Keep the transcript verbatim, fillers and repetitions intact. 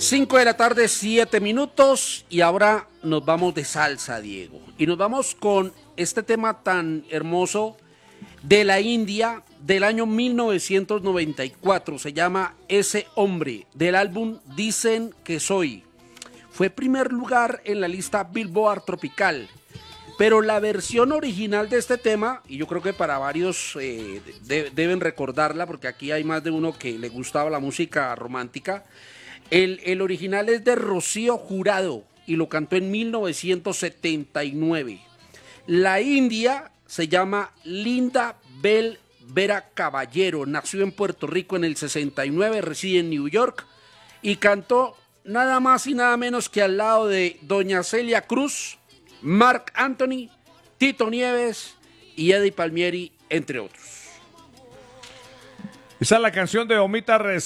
cinco de la tarde, siete minutos, y ahora nos vamos de salsa, Diego. Y nos vamos con este tema tan hermoso de la India del año mil novecientos noventa y cuatro. Se llama Ese Hombre, del álbum Dicen que Soy. Fue primer lugar en la lista Billboard Tropical. Pero la versión original de este tema, y yo creo que para varios eh, de, deben recordarla, porque aquí hay más de uno que le gustaba la música romántica, el, el original es de Rocío Jurado y lo cantó en mil novecientos setenta y nueve. La India se llama Linda Bell Vera Caballero, nació en Puerto Rico en el sesenta y nueve, reside en New York y cantó nada más y nada menos que al lado de doña Celia Cruz, Marc Anthony, Tito Nieves y Eddie Palmieri, entre otros. Esa es la canción de Omita Res.